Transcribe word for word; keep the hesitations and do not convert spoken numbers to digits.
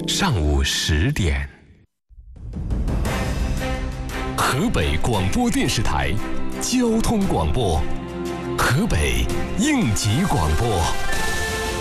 上午十点，河北广播电视台交通广播，河北应急广播。